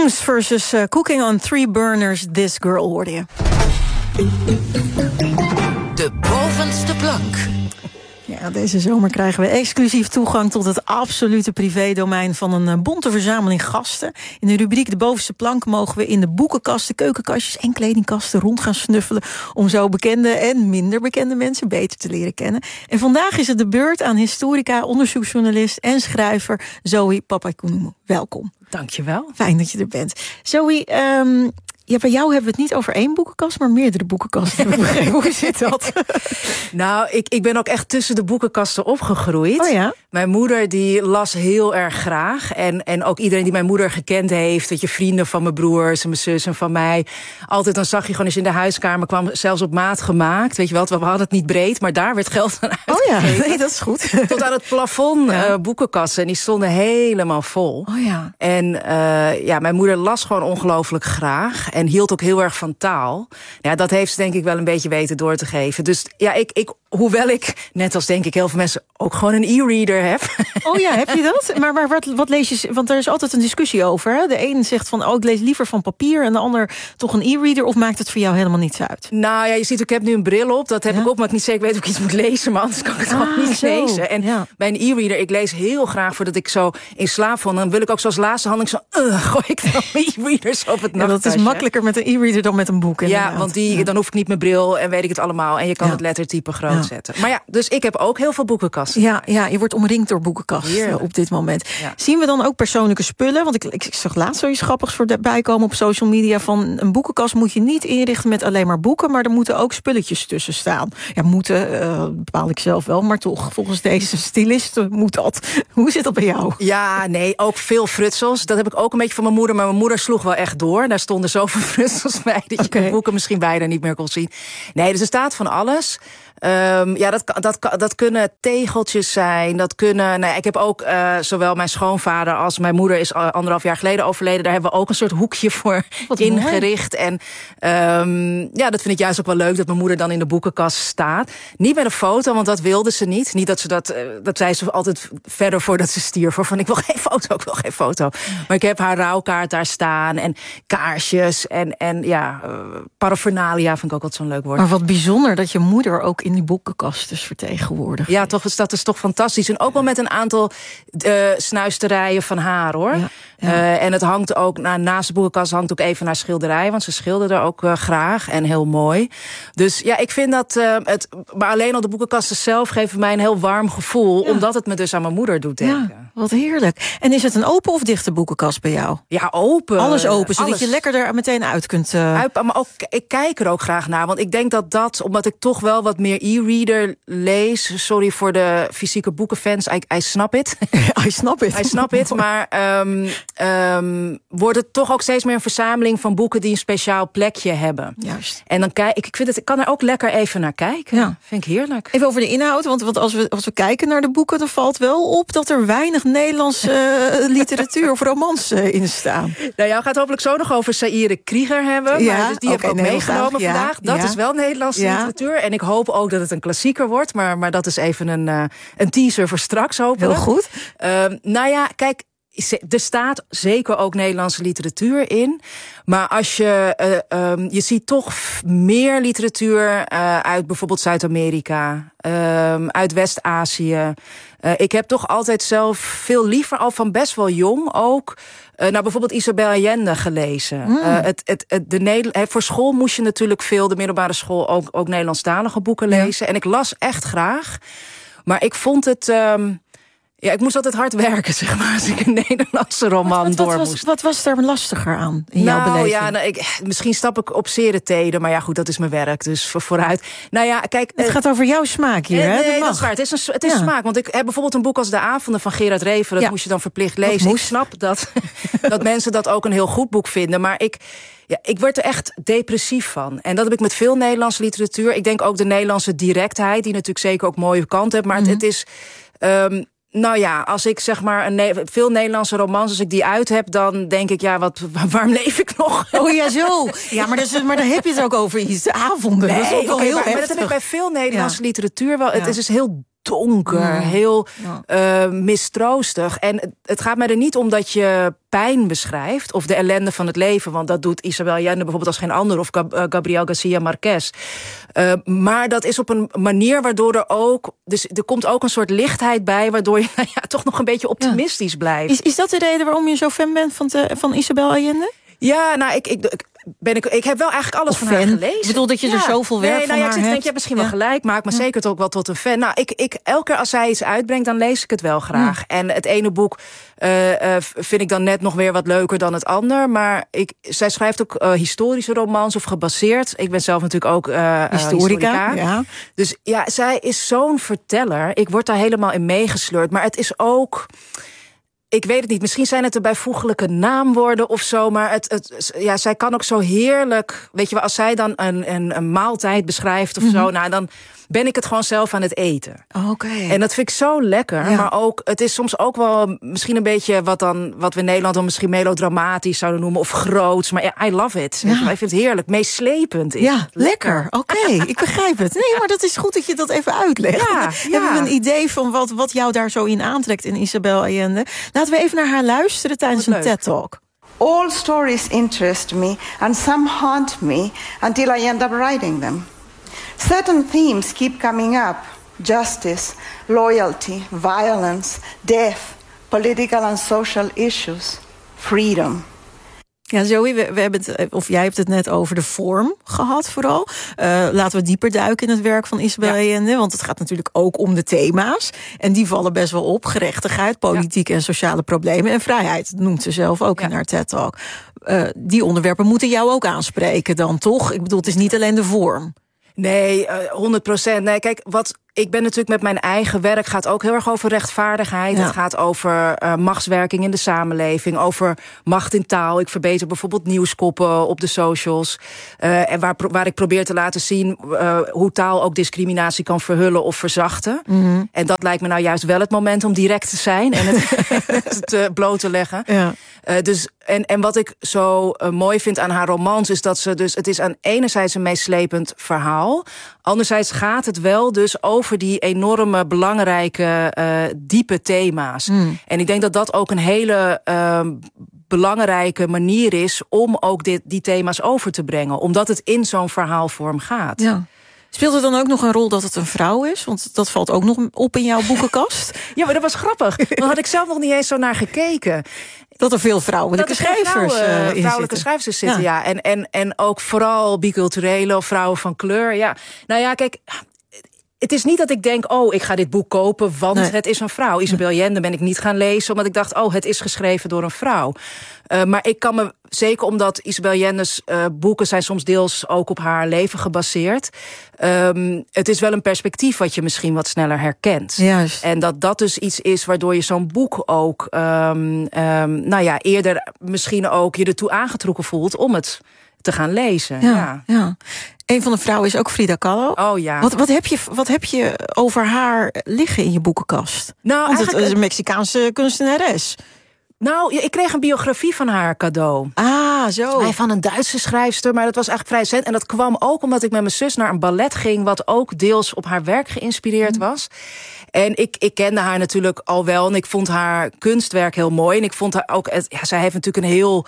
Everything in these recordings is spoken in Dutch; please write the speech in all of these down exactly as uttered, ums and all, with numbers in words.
Songs versus uh, Cooking on Three Burners, This Girl hoorde je. De bovenste plank. Ja, deze zomer krijgen we exclusief toegang tot het absolute privédomein van een bonte verzameling gasten. In de rubriek De Bovenste Plank mogen we in de boekenkasten, keukenkastjes en kledingkasten rond gaan snuffelen om zo bekende en minder bekende mensen beter te leren kennen. En vandaag is het de beurt aan historica, onderzoeksjournalist en schrijver Zoe Papaikounounou. Welkom. Dankjewel. Fijn dat je er bent. Zoe, um, ja, bij jou hebben we het niet over één boekenkast, maar meerdere boekenkasten. Hoe zit dat? Nou, ik, ik ben ook echt tussen de boekenkasten opgegroeid. Oh ja? Mijn moeder die las heel erg graag. En, en ook iedereen die mijn moeder gekend heeft, dat je vrienden van mijn broers en mijn zus en van mij. Altijd dan zag je gewoon als je in de huiskamer kwam, zelfs op maat gemaakt. Weet je wel, we hadden het niet breed, maar daar werd geld aan uitgegeven. Oh ja, nee, dat is goed. Tot aan het plafond ja. uh, boekenkasten. En die stonden helemaal vol. Oh ja. En uh, ja, mijn moeder las gewoon ongelooflijk graag. En hield ook heel erg van taal. Ja, dat heeft ze denk ik wel een beetje weten door te geven. Dus ja, ik, ik, hoewel ik, net als denk ik heel veel mensen, ook gewoon een e-reader heb. Oh ja, heb je dat? Maar, maar wat, wat lees je? Want er is altijd een discussie over. Hè? De een zegt van, oh, ik lees liever van papier. En de ander toch een e-reader. Of maakt het voor jou helemaal niets uit? Nou ja, je ziet, ik heb nu een bril op. Dat heb ja? ik op, maar ik niet zeker weet of ik iets moet lezen. Maar anders kan ik het ah, gewoon niet zo. lezen. En ja. bij een e-reader, ik lees heel graag voordat ik zo in slaap val. Dan wil ik ook zoals laatste handeling zo, uh, gooi ik dan mijn e-readers op het nachtkastje. Ja, dat is makkelijker met een e-reader dan met een boek. Inderdaad. Ja, want die, ja. dan hoef ik niet mijn bril en weet ik het allemaal. En je kan ja. het lettertype groot ja. zetten. Maar ja, dus ik heb ook heel veel boekenkasten. Ja, ja, je wordt omringd door boekenkasten Heerlijk. op dit moment. Ja. Zien we dan ook persoonlijke spullen? Want ik, ik, ik zag laatst zoiets grappigs voorbij komen op social media. Van een boekenkast moet je niet inrichten met alleen maar boeken. Maar er moeten ook spulletjes tussen staan. Ja, moeten, uh, bepaal ik zelf wel. Maar toch, volgens deze stylisten moet dat. Hoe zit dat bij jou? Ja, nee, ook veel frutsels. Dat heb ik ook een beetje van mijn moeder. Maar mijn moeder sloeg wel echt door. Daar stonden zoveel frutsels bij dat je okay. de boeken misschien bijna niet meer kon zien. Nee, dus er staat van alles. Um, ja, dat, dat, dat kunnen tegeltjes zijn. Dat kunnen. Nou, ik heb ook uh, zowel mijn schoonvader als mijn moeder is anderhalf jaar geleden overleden. Daar hebben we ook een soort hoekje voor Wat ingericht. Mooi. En um, ja, dat vind ik juist ook wel leuk dat mijn moeder dan in de boekenkast staat. Niet met een foto, want dat wilde ze niet. Niet dat ze dat. Uh, dat zei ze altijd verder voordat ze stierf. Voor van ik wil geen foto, ik wil geen foto. Maar ik heb haar rouwkaart daar staan en kaarsjes en en ja, uh, paraphernalia vind ik ook altijd zo'n leuk woord. Maar wat bijzonder dat je moeder ook in die boekenkast dus vertegenwoordigd. Ja, toch, dat is toch fantastisch. En ook wel met een aantal uh, snuisterijen van haar, hoor. Ja, ja. Uh, en het hangt ook, nou, naast de boekenkast hangt ook even naar schilderij, want ze schilderde ook uh, graag en heel mooi. Dus ja, ik vind dat uh, het, maar alleen al de boekenkasten zelf geven mij een heel warm gevoel, ja. omdat het me dus aan mijn moeder doet denken. Ja, wat heerlijk. En is het een open of dichte boekenkast bij jou? Ja, open. Alles open, zodat Alles. je lekker er meteen uit kunt. Uh... Uit, maar ook, ik kijk er ook graag naar, want ik denk dat dat, omdat ik toch wel wat meer e-reader lees. Sorry voor de fysieke boekenfans. I, I snap it. I snap it. I snap it. Maar um, um, wordt het toch ook steeds meer een verzameling van boeken die een speciaal plekje hebben. Juist. En dan kijk ik, ik vind het, ik kan er ook lekker even naar kijken. Ja. Vind ik heerlijk. Even over de inhoud, want, want als we als we kijken naar de boeken, dan valt wel op dat er weinig Nederlandse uh, literatuur of romans uh, in staan. Nou ja, we gaan het hopelijk zo nog over Saïre Krieger hebben. Ja, maar dus die okay, heb ik ook meegenomen ja, vandaag. Dat ja. is wel Nederlandse ja. literatuur. En ik hoop ook dat het een klassieker wordt. Maar, maar dat is even een, uh, een teaser voor straks hopelijk. Heel goed. Uh, nou ja, kijk, er staat zeker ook Nederlandse literatuur in. Maar als je, uh, um, je ziet toch meer literatuur uh, uit bijvoorbeeld Zuid-Amerika, um, uit West-Azië. Uh, ik heb toch altijd zelf veel liever al van best wel jong ook. Uh, nou, bijvoorbeeld Isabel Allende gelezen. Mm. Uh, het, het, het, de Neder- voor school moest je natuurlijk veel, de middelbare school, ook, ook Nederlandstalige boeken lezen. Ja. En ik las echt graag. Maar ik vond het. Um, Ja, ik moest altijd hard werken, zeg maar, als ik een Nederlandse roman wat, wat, door wat moest. Was, wat was er lastiger aan in nou, jouw beleving? Ja, nou, ik, misschien stap ik op zere tijden, maar ja, goed, dat is mijn werk, dus voor, vooruit. Nou ja, kijk, het uh, gaat over jouw smaak hier, nee, hè? Nee, dat, dat is waar. Het is, een, het is ja. smaak, want ik heb bijvoorbeeld een boek als De Avonden van Gerard Reven, dat ja. moest je dan verplicht lezen. Ik snap dat, dat mensen dat ook een heel goed boek vinden, maar ik... Ja, ik word er echt depressief van. En dat heb ik met veel Nederlandse literatuur. Ik denk ook de Nederlandse directheid, die natuurlijk zeker ook mooie kant heeft. Maar mm-hmm. het, het is... Um, nou ja, als ik zeg maar een ne- veel Nederlandse romans, als ik die uit heb, dan denk ik, ja, wat, waarom leef ik nog? Oh ja, zo. Ja, maar, dus, maar dan heb je het ook over iets. De avonden. Nee, dat is ook wel okay, heel maar, heftig. maar dat heb ik bij veel Nederlandse ja. literatuur wel. Het ja. is dus heel donker, mm. heel ja. uh, mistroostig. En het, het gaat mij er niet om dat je pijn beschrijft of de ellende van het leven, want dat doet Isabel Allende bijvoorbeeld als geen ander, of Gab- uh, Gabriel Garcia Marquez. Uh, maar dat is op een manier waardoor er ook, dus er komt ook een soort lichtheid bij, waardoor je nou ja, toch nog een beetje optimistisch ja. blijft. Is, is dat de reden waarom je zo fan bent van, te, van Isabel Allende? Ja, nou, ik, ik, ik, ben ik, ik heb wel eigenlijk alles of van fan. haar gelezen. Ik bedoel dat je ja. er zoveel werk nee, van nou, haar ja, ik hebt. denk, je hebt misschien ja. wel gelijk, maakt me ja. zeker ook wel tot een fan. Nou, ik, ik, elke keer als zij iets uitbrengt, dan lees ik het wel graag. Ja. En het ene boek uh, uh, vind ik dan net nog weer wat leuker dan het ander. Maar ik, zij schrijft ook uh, historische romans of gebaseerd. Ik ben zelf natuurlijk ook uh, historica. Uh, historica. Ja. Dus ja, zij is zo'n verteller. Ik word daar helemaal in meegesleurd. Maar het is ook... Ik weet het niet, misschien zijn het er bijvoeglijke naamwoorden of zo, maar het, het, ja, zij kan ook zo heerlijk, weet je wel, als zij dan een, een, een maaltijd beschrijft of mm-hmm. zo, nou dan ben ik het gewoon zelf aan het eten. Oké. Okay. En dat vind ik zo lekker, ja. maar ook, het is soms ook wel misschien een beetje wat dan, wat we in Nederland dan misschien melodramatisch zouden noemen, of groots, maar ja, I love it. Ja. Ik vind het heerlijk, meeslepend. Is ja, het. lekker. Oké, okay, ik begrijp het. Nee, maar dat is goed dat je dat even uitlegt. Ja, Dan ja. hebben we een idee van wat, wat jou daar zo in aantrekt in Isabel Allende. Laten we even naar haar luisteren tijdens een TED-talk. All stories interest me and some haunt me until I end up writing them. Certain themes keep coming up: justice, loyalty, violence, death, political and social issues, freedom. Ja, Zoe, we, we hebben het, of jij hebt het net over de vorm gehad vooral. Uh, laten we dieper duiken in het werk van Isabel Allende. Ja. Want het gaat natuurlijk ook om de thema's. En die vallen best wel op. Gerechtigheid, politiek ja. en sociale problemen. En vrijheid, dat noemt ze zelf ook ja. in haar TED-talk. Uh, die onderwerpen moeten jou ook aanspreken dan, toch? Ik bedoel, het is niet alleen de vorm. Nee, honderd procent. Nee, kijk, wat... Ik ben natuurlijk met mijn eigen werk, gaat ook heel erg over rechtvaardigheid. Ja. Het gaat over uh, machtswerking in de samenleving, over macht in taal. Ik verbeter bijvoorbeeld nieuwskoppen op de socials. Uh, en waar, waar ik probeer te laten zien uh, hoe taal ook discriminatie kan verhullen of verzachten. Mm-hmm. En dat lijkt me nou juist wel het moment om direct te zijn en het te bloot te leggen. Ja. Uh, dus, en, en wat ik zo uh, mooi vind aan haar romans is dat ze dus, het is aan enerzijds een meeslepend verhaal. Anderzijds gaat het wel dus over die enorme, belangrijke, uh, diepe thema's. Mm. En ik denk dat dat ook een hele uh, belangrijke manier is om ook dit, die thema's over te brengen. Omdat het in zo'n verhaalvorm gaat. Ja. Speelt er dan ook nog een rol dat het een vrouw is? Want dat valt ook nog op in jouw boekenkast. Ja, maar dat was grappig. Daar had ik zelf nog niet eens zo naar gekeken. Dat er veel vrouwelijke schrijvers vrouwen, uh, in vrouwelijke zitten. schrijvers zitten, ja. ja. En, en, en ook vooral biculturele of vrouwen van kleur. Ja. Nou ja, kijk... Het is niet dat ik denk, oh, ik ga dit boek kopen, want nee. het is een vrouw. Isabel Allende ben ik niet gaan lezen, omdat ik dacht, oh, het is geschreven door een vrouw. Uh, maar ik kan me, zeker omdat Isabel Allende's uh, boeken zijn soms deels ook op haar leven gebaseerd. Um, het is wel een perspectief wat je misschien wat sneller herkent. Juist. En dat dat dus iets is waardoor je zo'n boek ook, um, um, nou ja, eerder misschien ook je ertoe aangetrokken voelt om het te gaan lezen. Ja, ja. ja. Een van de vrouwen is ook Frida Kahlo. Oh ja. Wat, wat, heb je, wat heb je over haar liggen in je boekenkast? Nou, Want het is een Mexicaanse kunstenares. Nou, ik kreeg een biografie van haar cadeau. Ah, zo. Hij van een Duitse schrijfster, maar dat was eigenlijk vrij recent. En dat kwam ook omdat ik met mijn zus naar een ballet ging, wat ook deels op haar werk geïnspireerd was. En ik, ik kende haar natuurlijk al wel en ik vond haar kunstwerk heel mooi. En ik vond haar ook, ja, zij heeft natuurlijk een heel...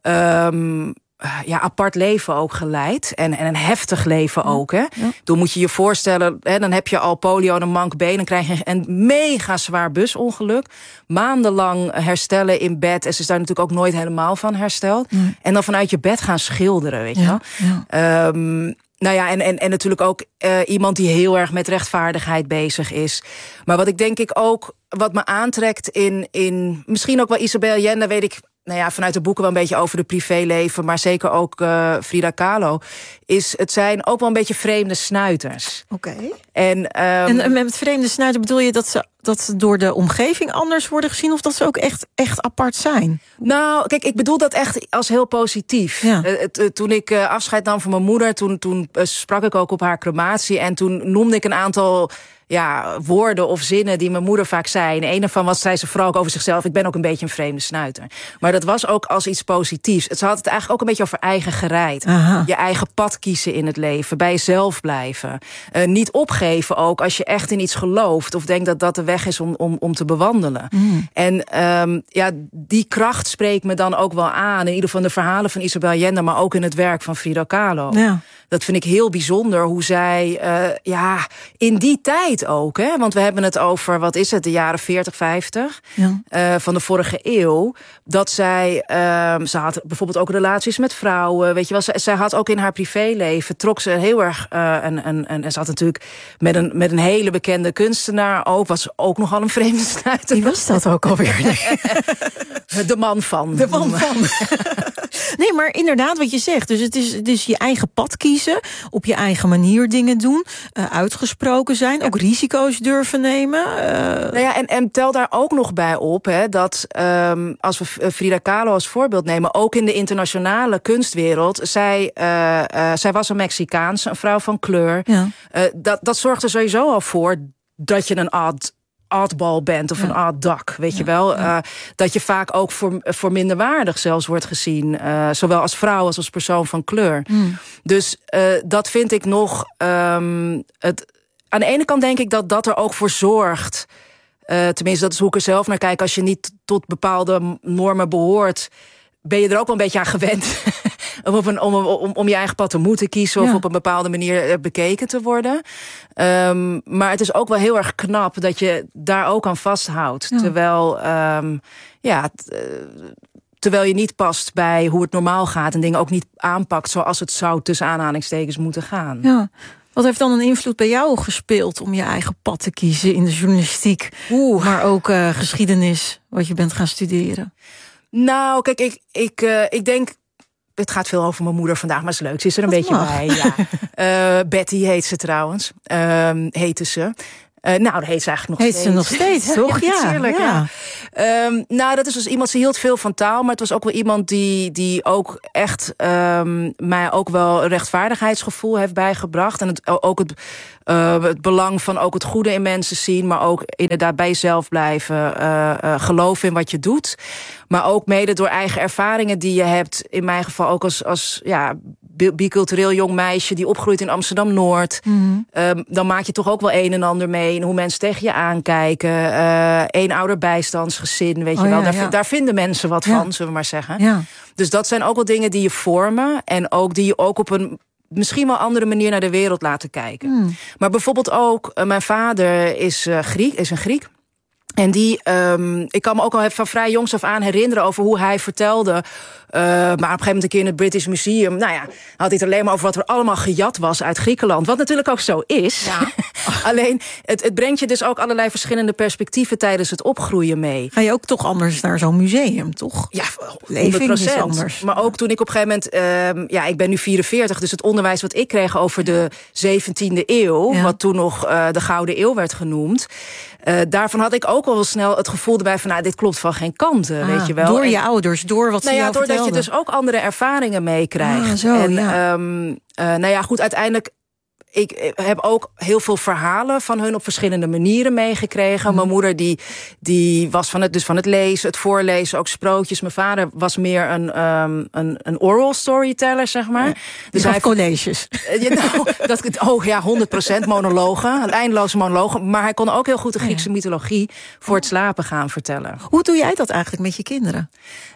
Um, ja, apart leven ook geleid. En, en een heftig leven ook. Hè. Ja. Dan moet je je voorstellen, hè, dan heb je al polio en een mank been. Dan krijg je een mega zwaar busongeluk. Maandenlang herstellen in bed. En ze is daar natuurlijk ook nooit helemaal van hersteld. Ja. En dan vanuit je bed gaan schilderen, weet je ja. wel. Ja. Um, nou ja, en, en, en natuurlijk ook uh, iemand die heel erg met rechtvaardigheid bezig is. Maar wat ik denk ik ook, wat me aantrekt in, in misschien ook wel Isabel Allende, weet ik... Nou ja, vanuit de boeken wel een beetje over de privéleven, maar zeker ook uh, Frida Kahlo, is het zijn ook wel een beetje vreemde snuiters. Oké. Okay. En, um, en met vreemde snuiters bedoel je dat ze, dat ze door de omgeving anders worden gezien, of dat ze ook echt, echt apart zijn? Nou, kijk, ik bedoel dat echt als heel positief. Ja. Uh, uh, toen ik uh, afscheid nam van mijn moeder, toen, toen uh, sprak ik ook op haar crematie en toen noemde ik een aantal... ja, woorden of zinnen die mijn moeder vaak zei. En een ervan was, zei ze vooral ook over zichzelf, ik ben ook een beetje een vreemde snuiter. Maar dat was ook als iets positiefs. Ze had het eigenlijk ook een beetje over eigen gereid. Aha. Je eigen pad kiezen in het leven, bij jezelf blijven. Uh, niet opgeven ook als je echt in iets gelooft of denkt dat dat de weg is om, om, om te bewandelen. Mm. En um, ja, die kracht spreekt me dan ook wel aan. In ieder geval de verhalen van Isabel Allende, maar ook in het werk van Frida Kahlo. Ja. Dat vind ik heel bijzonder, hoe zij, uh, ja, in die tijd ook, hè, want we hebben het over, wat is het, de jaren veertig, vijftig ja. uh, van de vorige eeuw, dat zij, uh, ze had bijvoorbeeld ook relaties met vrouwen, weet je wel, zij, zij had ook in haar privéleven, trok ze heel erg, uh, en, en, en ze had natuurlijk met een, met een hele bekende kunstenaar ook, was ook nogal een vreemde snuiter. Wie was dat ook alweer? De man van. De man van. Nee, maar inderdaad wat je zegt, dus het is, het is je eigen pad kiezen, op je eigen manier dingen doen, uh, uitgesproken zijn, ook risico's durven nemen. Uh... Nou ja, en, en tel daar ook nog bij op, hè, dat um, als we Frida Kahlo als voorbeeld nemen, ook in de internationale kunstwereld, zij, uh, uh, zij was een Mexicaanse, een vrouw van kleur. Ja. Uh, dat, dat zorgt er sowieso al voor dat je een odd oddball bent of ja. een odd dak, weet ja, je wel. Ja. Uh, dat je vaak ook voor, voor minderwaardig zelfs wordt gezien. Uh, zowel als vrouw als als persoon van kleur. Mm. Dus uh, dat vind ik nog... Um, het, aan de ene kant denk ik dat dat er ook voor zorgt. Uh, tenminste, dat is hoe ik er zelf naar kijk. Als je niet tot bepaalde normen behoort, ben je er ook wel een beetje aan gewend. Om, op een, om, om, om je eigen pad te moeten kiezen of ja. op een bepaalde manier bekeken te worden. Um, maar het is ook wel heel erg knap dat je daar ook aan vasthoudt. Ja. Terwijl, um, ja, t, uh, terwijl je niet past bij hoe het normaal gaat en dingen ook niet aanpakt zoals het zou tussen aanhalingstekens moeten gaan. Ja. Wat heeft dan een invloed bij jou gespeeld om je eigen pad te kiezen in de journalistiek, Oeh. maar ook uh, geschiedenis, wat je bent gaan studeren? Nou, kijk, ik, ik, uh, ik denk... Het gaat veel over mijn moeder vandaag, maar het is leuk. Ze is er een dat beetje mag. bij. Ja. uh, Betty heet ze trouwens. Uh, heette ze. Uh, nou, dat heet ze eigenlijk nog heet steeds. Heet ze nog steeds, toch? Ja, ja, natuurlijk. Ja. Ja. Um, nou, dat is dus iemand, ze hield veel van taal, maar het was ook wel iemand die, die ook echt um, mij ook wel een rechtvaardigheidsgevoel heeft bijgebracht. En het, ook het, uh, het belang van ook het goede in mensen zien, maar ook inderdaad bij jezelf blijven, uh, uh, geloven in wat je doet. Maar ook mede door eigen ervaringen die je hebt. In mijn geval ook als, als ja, bicultureel jong meisje die opgroeit in Amsterdam-Noord. Mm-hmm. Um, dan maak je toch ook wel een en ander mee. En hoe mensen tegen je aankijken. Uh, eenouder bijstandsgezin, weet oh, je wel. Ja, daar, ja. daar vinden mensen wat ja. van, zullen we maar zeggen. Ja. Dus dat zijn ook wel dingen die je vormen. En ook die je ook op een misschien wel andere manier naar de wereld laten kijken. Mm. Maar bijvoorbeeld ook, uh, mijn vader is, uh, Griek, is een Griek. En die, um, ik kan me ook al van vrij jongs af aan herinneren over hoe hij vertelde. Uh, maar op een gegeven moment een keer in het British Museum, nou ja, had hij het alleen maar over wat er allemaal gejat was uit Griekenland. Wat natuurlijk ook zo is. Ja. Alleen, het, het brengt je dus ook allerlei verschillende perspectieven tijdens het opgroeien mee. Ga je ook toch anders naar zo'n museum, toch? Ja, honderd procent. Anders. Maar ook toen ik op een gegeven moment, um, ja, ik ben nu vierenveertig, dus het onderwijs wat ik kreeg over de zeventiende eeuw, ja. wat toen nog uh, de Gouden Eeuw werd genoemd. Uh, daarvan had ik ook al wel snel het gevoel erbij van, nou, dit klopt van geen kanten, ah, weet je wel. Door je en, ouders, door wat nou ze ja, jou doordat vertelden. je dus ook andere ervaringen meekrijgt. Ah, zo, en, ja. um, uh, nou ja, goed, uiteindelijk, ik heb ook heel veel verhalen van hun op verschillende manieren meegekregen. Mm. Mijn moeder die, die was van het, dus van het lezen, het voorlezen, ook sprookjes. Mijn vader was meer een, um, een, een oral storyteller, zeg maar. Ja, dus hij heeft colleges. Uh, ja, nou, dat, oh ja, honderd procent monologen, een eindeloze monologen. Maar hij kon ook heel goed de Griekse ja. mythologie voor het slapen gaan vertellen. Hoe doe jij dat eigenlijk met je kinderen?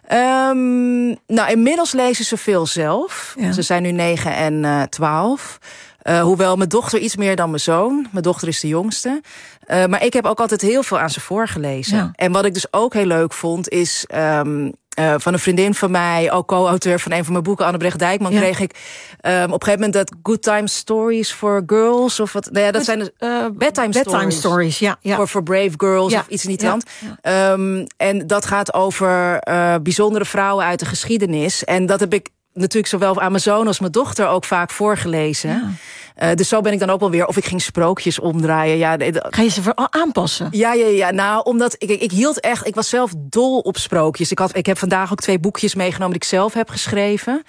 Um, nou, inmiddels lezen ze veel zelf. Ja. Ze zijn nu negen en twaalf. Uh, hoewel mijn dochter iets meer dan mijn zoon. Mijn dochter is de jongste. Uh, maar ik heb ook altijd heel veel aan ze voorgelezen. Ja. En wat ik dus ook heel leuk vond is, Um, Uh, van een vriendin van mij, ook co-auteur van een van mijn boeken, Annebrecht Dijkman, ja. kreeg ik um, op een gegeven moment dat Good Time Stories for Girls, of wat, nou ja, dat zijn dus, uh, bedtime, bedtime stories. stories, ja. ja. For, for Brave Girls, ja. of iets in die trant. Ja. Ja. Um, en dat gaat over uh, bijzondere vrouwen uit de geschiedenis. En dat heb ik natuurlijk zowel aan mijn zoon als mijn dochter ook vaak voorgelezen. Ja. Uh, dus zo ben ik dan ook wel weer, of ik ging sprookjes omdraaien. Ja, Ga je ze aanpassen? Ja, ja, ja. Nou, omdat ik, ik hield echt, ik was zelf dol op sprookjes. Ik, had, ik heb vandaag ook twee boekjes meegenomen die ik zelf heb geschreven.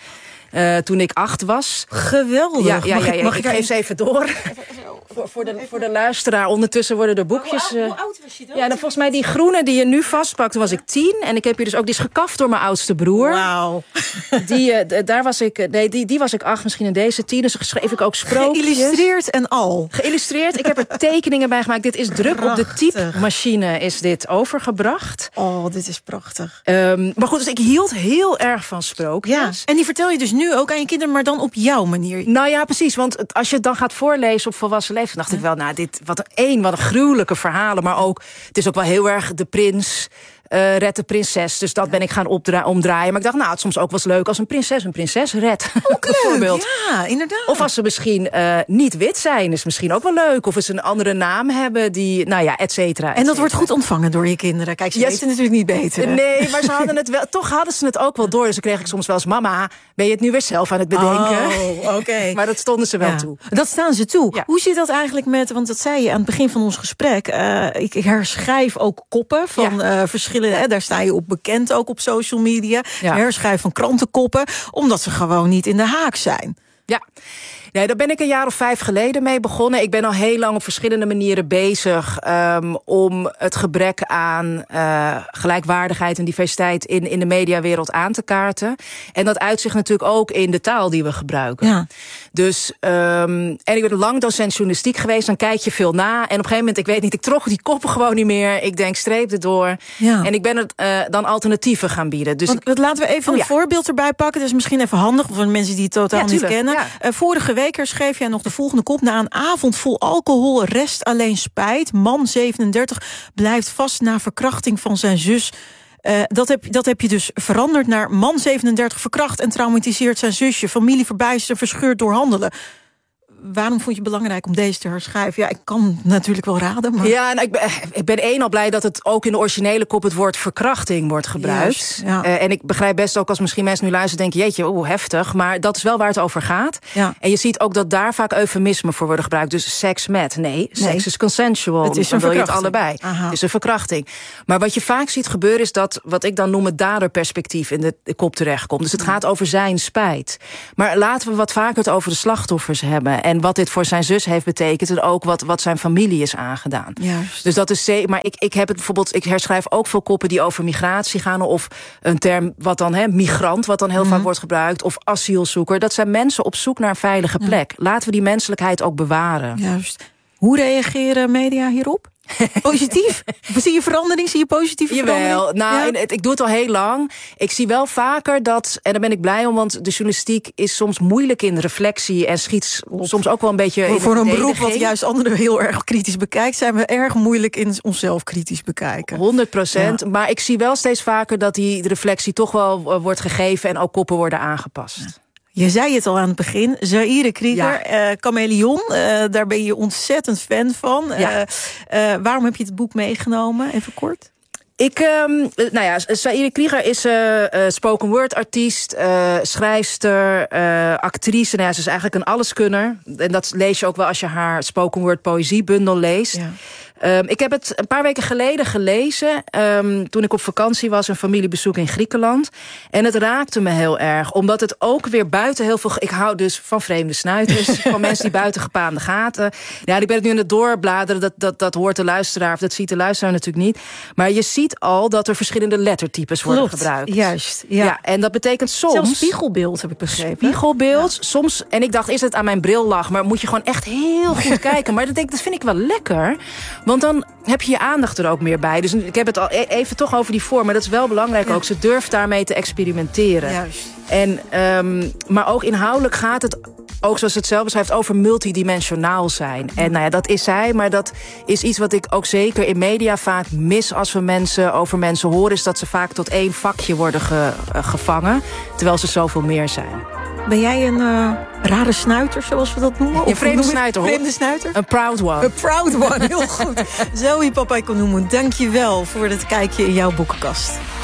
Uh, toen ik acht was. Geweldig. Ja, ja, mag ja, ik, ja, mag ik, ik ik geef ze even door. voor, voor, de, voor de luisteraar. Ondertussen worden er boekjes... Hoe, hoe oud was je dan? Ja, dan volgens mij die groene die je nu vastpakt, toen was ik tien. En ik heb hier dus ook, die is gekaft door mijn oudste broer. Wauw. Die, uh, daar was ik, nee, die, die was ik acht, misschien in deze tien. Dus schreef ik ook sprookjes. Geïllustreerd en al. Geïllustreerd. Ik heb er tekeningen bij gemaakt. Dit is druk Prachtig. op de typemachine is dit overgebracht. Oh, dit is prachtig. Um, maar goed, dus ik hield heel erg van sprookjes. Ja. En die vertel je dus nu ook aan je kinderen, maar dan op jouw manier. Nou ja, precies. Want als je het dan gaat voorlezen op volwassen leeftijd, dacht ik wel, nou, dit, wat een één, wat een gruwelijke verhalen. Maar ook, het is ook wel heel erg de prins. Uh, red de prinses, dus dat ben ik gaan opdra- omdraaien. Maar ik dacht, nou, het is soms ook wel eens leuk als een prinses een prinses redt. Ook leuk, bijvoorbeeld. Ja, inderdaad. Of als ze misschien uh, niet wit zijn, is misschien ook wel leuk. Of ze een andere naam hebben, die, nou ja, et cetera. En dat wordt goed ontvangen door je kinderen. Kijk, ze yes. weten natuurlijk niet beter. Hè? Nee, maar ze hadden het wel, toch hadden ze het ook wel door. Dus dan kreeg ik soms wel eens, mama, ben je het nu weer zelf aan het bedenken? Oh, oké. Okay. Maar dat stonden ze wel ja. toe. Dat staan ze toe. Ja. Hoe zit dat eigenlijk met, want dat zei je aan het begin van ons gesprek. Uh, ik herschrijf ook koppen van ja. uh, verschillende, hè, daar sta je op bekend ook op social media. Ja. Herschrijf van krantenkoppen, omdat ze gewoon niet in de haak zijn. Ja. Nee, daar ben ik een jaar of vijf geleden mee begonnen. Ik ben al heel lang op verschillende manieren bezig um, om het gebrek aan uh, gelijkwaardigheid en diversiteit in, in de mediawereld aan te kaarten. En dat uitzicht natuurlijk ook in de taal die we gebruiken. Ja. Dus, um, en ik ben lang docent journalistiek geweest, dan kijk je veel na. En op een gegeven moment, ik weet niet, ik trok die koppen gewoon niet meer. Ik denk, streep erdoor. Ja. En ik ben het uh, dan alternatieven gaan bieden. Dus Want, ik, laten we even oh, een ja. voorbeeld erbij pakken. Dat is misschien even handig voor de mensen die het totaal ja, niet kennen. Ja. Uh, vorige week schreef jij nog de volgende kop. Na een avond vol alcohol rest alleen spijt. Man zevenendertig blijft vast na verkrachting van zijn zus. Uh, dat, heb, dat heb je dus veranderd naar man zevenendertig verkracht en traumatiseert zijn zusje. Familie verbijsterd, verscheurd door handelen. Waarom vond je het belangrijk om deze te herschrijven? Ja, ik kan natuurlijk wel raden. Maar... Ja, nou, ik, ben, ik ben één al blij dat het ook in de originele kop het woord verkrachting wordt gebruikt. Juist, ja. uh, en ik begrijp best ook als misschien mensen nu luisteren denken, jeetje, oeh, heftig. Maar dat is wel waar het over gaat. Ja. En je ziet ook dat daar vaak eufemismen voor worden gebruikt. Dus seks met. Nee, nee. seks is consensual. Het is dan een wil je het allebei. Aha. Het is een verkrachting. Maar wat je vaak ziet gebeuren is dat wat ik dan noem het daderperspectief in de, de kop terechtkomt. Dus het gaat over zijn spijt. Maar laten we wat vaker het over de slachtoffers hebben. En wat dit voor zijn zus heeft betekend. En ook wat, wat zijn familie is aangedaan. Juist. Dus dat is. Maar ik, ik heb het bijvoorbeeld. Ik herschrijf ook veel koppen die over migratie gaan. Of een term wat dan, hè, migrant, wat dan heel mm-hmm. vaak wordt gebruikt. Of asielzoeker. Dat zijn mensen op zoek naar een veilige plek. Ja. Laten we die menselijkheid ook bewaren. Juist. Hoe reageren media hierop? Positief? Zie je verandering? Zie je positieve verandering? Jawel, nou, ja. ik, ik doe het al heel lang. Ik zie wel vaker dat, en daar ben ik blij om, want de journalistiek is soms moeilijk in reflectie en schiet soms ook wel een beetje voor, in voor een beroep wat juist anderen heel erg kritisch bekijkt, zijn we erg moeilijk in onszelf kritisch bekijken. honderd procent, ja. Maar ik zie wel steeds vaker dat die reflectie toch wel uh, wordt gegeven en ook koppen worden aangepast. Ja. Je zei het al aan het begin, Zaire Krieger, ja. uh, Chameleon, uh, daar ben je ontzettend fan van. Ja. Uh, uh, waarom heb je het boek meegenomen? Even kort. Ik, um, nou ja, Zaire Krieger is uh, uh, spoken word artiest, uh, schrijfster, uh, actrice. Nou ja, ze is eigenlijk een alleskunner. En dat lees je ook wel als je haar spoken word poëziebundel leest. Ja. Um, ik heb het een paar weken geleden gelezen, um, toen ik op vakantie was, een familiebezoek in Griekenland. En het raakte me heel erg, omdat het ook weer buiten heel veel... Ik hou dus van vreemde snuiters, van mensen die buiten gepaande gaten. Ja, ik ben het nu aan het doorbladeren, dat, dat, dat hoort de luisteraar, of dat ziet de luisteraar natuurlijk niet. Maar je ziet al dat er verschillende lettertypes worden Klopt, gebruikt. Juist, ja. ja. En dat betekent soms... Zelfs spiegelbeeld, heb ik begrepen. Spiegelbeeld, ja. Soms... En ik dacht, is het aan mijn bril lag, maar moet je gewoon echt heel goed kijken. Maar dat, denk, dat vind ik wel lekker, want dan heb je je aandacht er ook meer bij. Dus ik heb het al even toch over die vorm, maar dat is wel belangrijk ja. ook. Ze durft daarmee te experimenteren. Juist. En, um, maar ook inhoudelijk gaat het, ook zoals het zelf beschrijft, over multidimensionaal zijn. En nou ja, dat is zij, maar dat is iets wat ik ook zeker in media vaak mis als we mensen over mensen horen, is dat ze vaak tot één vakje worden ge, uh, gevangen, terwijl ze zoveel meer zijn. Ben jij een uh, rare snuiter, zoals we dat noemen? Een vreemde snuiter, hoor. Vreemde snuiter? Een proud one. Een proud one, heel goed. Zoe Papaikonoumou, dank je wel voor het kijkje in jouw boekenkast.